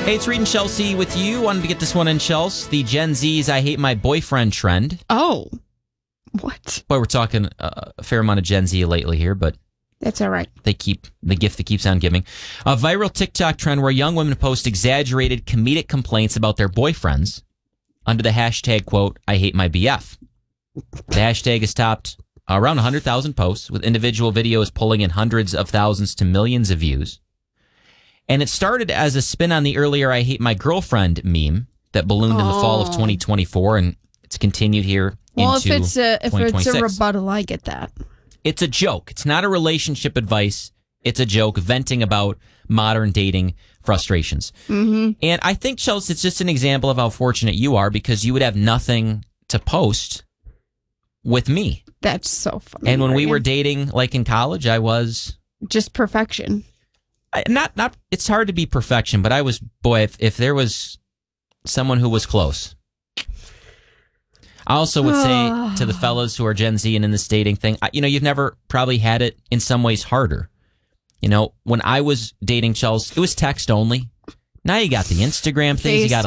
Hey, it's Reed and Chelsea with you. Wanted to get this one in, Chelsea. The Gen Z's I hate my boyfriend trend. Oh, what? Boy, we're talking a fair amount of Gen Z lately here, but that's all right. they keep the gift that keeps on giving. A viral TikTok trend where young women post exaggerated comedic complaints about their boyfriends under the hashtag, quote, I hate my BF. The hashtag has topped around 100,000 posts, with individual videos pulling in hundreds of thousands to millions of views. And it started as a spin on the earlier I hate my girlfriend meme that ballooned in the fall of 2024, and it's continued here into if it's a 2026. rebuttal, I get that. It's a joke. It's not a relationship advice. It's a joke venting about modern dating frustrations. Mm-hmm. And I think, Chelsea, it's just an example of how fortunate you are, because you would have nothing to post with me. That's so funny. And when we were dating, like in college, I was just perfection. Not. It's hard to be perfection, but I was, boy, if there was someone who was close. I also would say to the fellas who are Gen Z and in this dating thing, you've never probably had it in some ways harder. When I was dating Chelsea, it was text only. Now you got the Instagram things. You got